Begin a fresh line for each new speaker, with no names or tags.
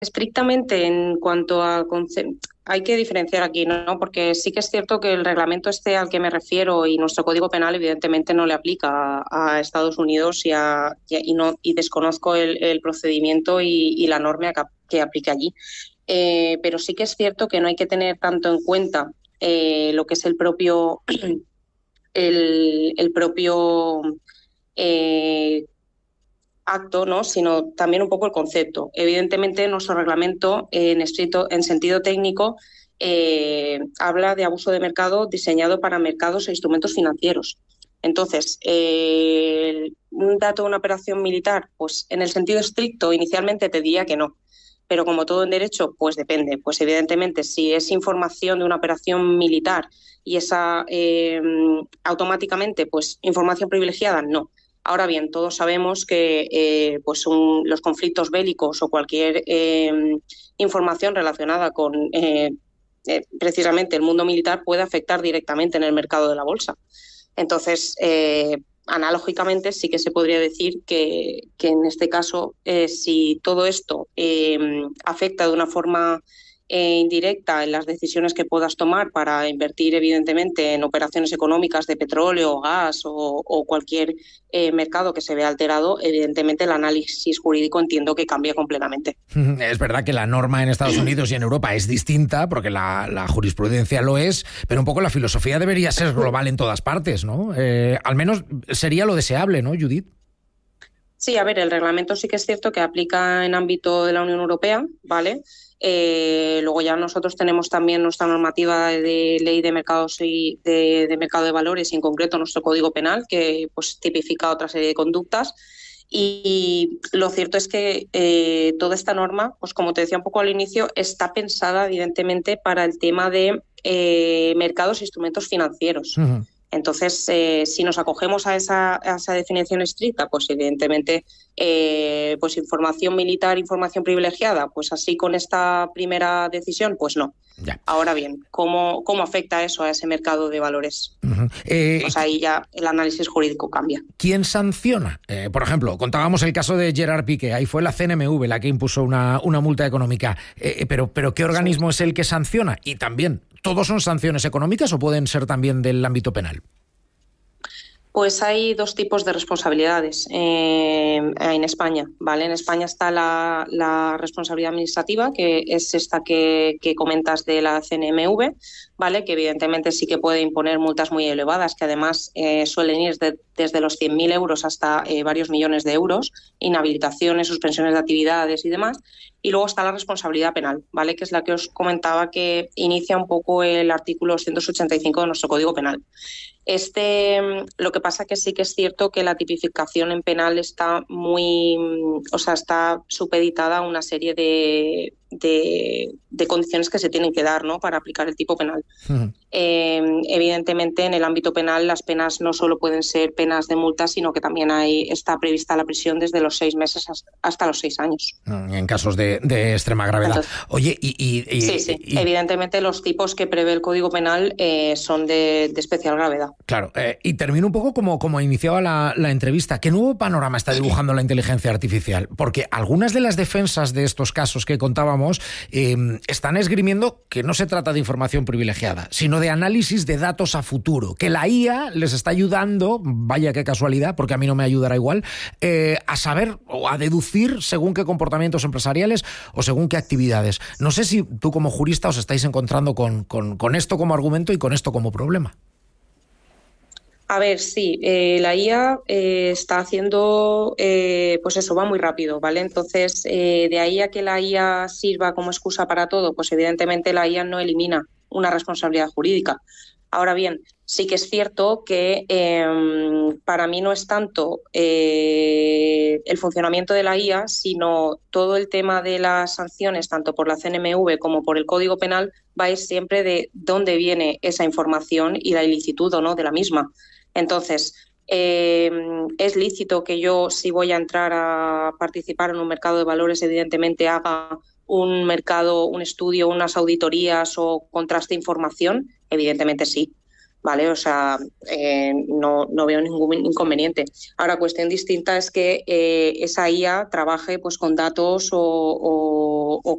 estrictamente en cuanto a hay que diferenciar aquí, ¿no? Porque sí que es cierto que el reglamento este al que me refiero y nuestro Código Penal evidentemente no le aplica a Estados Unidos y desconozco el procedimiento y la norma que aplique allí. Pero sí que es cierto que no hay que tener tanto en cuenta lo que es el propio eh, acto, ¿no? Sino también un poco el concepto. Evidentemente, nuestro reglamento en sentido técnico habla de abuso de mercado diseñado para mercados e instrumentos financieros. Entonces, un dato de una operación militar, pues en el sentido estricto, inicialmente te diría que no. Pero como todo en derecho, pues depende. Pues evidentemente, si es información de una operación militar y esa automáticamente, pues información privilegiada, no. Ahora bien, todos sabemos que los conflictos bélicos o cualquier información relacionada con precisamente el mundo militar puede afectar directamente en el mercado de la bolsa. Entonces, analógicamente sí que se podría decir que en este caso, si todo esto afecta de una forma indirecta en las decisiones que puedas tomar para invertir, evidentemente, en operaciones económicas de petróleo, gas o cualquier mercado que se vea alterado, evidentemente el análisis jurídico entiendo que cambia completamente.
Es verdad que la norma en Estados Unidos y en Europa es distinta, porque la jurisprudencia lo es, pero un poco la filosofía debería ser global en todas partes, ¿no? Al menos sería lo deseable, ¿no, Judith?
Sí, a ver, el reglamento sí que es cierto que aplica en ámbito de la Unión Europea, ¿vale? Luego ya nosotros tenemos también nuestra normativa de ley de mercados y de mercado de valores y en concreto nuestro Código Penal que pues tipifica otra serie de conductas y lo cierto es que toda esta norma, pues como te decía un poco al inicio, está pensada evidentemente para el tema de mercados e instrumentos financieros.
Uh-huh.
Entonces, si nos acogemos a esa definición estricta, pues evidentemente, pues información militar, información privilegiada, pues así con esta primera decisión, pues no.
Ya.
Ahora bien, ¿cómo afecta eso a ese mercado de valores?
Uh-huh.
Pues ahí ya el análisis jurídico cambia.
¿Quién sanciona? Por ejemplo, contábamos el caso de Gerard Piqué, ahí fue la CNMV la que impuso una multa económica, pero ¿qué organismo es el que sanciona? Y también, ¿todos son sanciones económicas o pueden ser también del ámbito penal?
Pues hay dos tipos de responsabilidades en España, ¿vale? En España está la responsabilidad administrativa, que es esta que comentas de la CNMV, ¿vale? Que evidentemente sí que puede imponer multas muy elevadas, que además suelen ir desde los 100.000 euros hasta varios millones de euros, inhabilitaciones, suspensiones de actividades y demás. Y luego está la responsabilidad penal, ¿vale? Que es la que os comentaba que inicia un poco el artículo 285 de nuestro Código Penal. Lo que pasa que sí que es cierto que la tipificación en penal está está supeditada a una serie de condiciones que se tienen que dar, ¿no? Para aplicar el tipo penal. Uh-huh. Evidentemente, en el ámbito penal las penas no solo pueden ser penas de multa, sino que también está prevista la prisión desde los 6 meses hasta los 6 años.
En casos de extrema gravedad.
Entonces,
oye,
sí. Evidentemente los tipos que prevé el Código Penal son de especial gravedad.
Claro, y termino un poco como iniciaba la entrevista. ¿Qué nuevo panorama está dibujando la inteligencia artificial? Porque algunas de las defensas de estos casos que contábamos están esgrimiendo que no se trata de información privilegiada, sino de análisis de datos a futuro, que la IA les está ayudando, vaya qué casualidad, porque a mí no me ayudará igual, a saber o a deducir según qué comportamientos empresariales o según qué actividades. No sé si tú como jurista os estáis encontrando con esto como argumento y con esto como problema.
A ver, sí, la IA está haciendo, pues eso, va muy rápido, ¿vale? Entonces, de ahí a que la IA sirva como excusa para todo, pues evidentemente la IA no elimina una responsabilidad jurídica. Ahora bien, sí que es cierto que para mí no es tanto el funcionamiento de la IA, sino todo el tema de las sanciones, tanto por la CNMV como por el Código Penal, va a ir siempre de dónde viene esa información y la ilicitud o no de la misma. Entonces, es lícito que yo, si voy a entrar a participar en un mercado de valores, evidentemente haga un estudio, unas auditorías o contraste información. Evidentemente sí, ¿vale? O sea, no veo ningún inconveniente. Ahora, cuestión distinta es que esa IA trabaje pues con datos o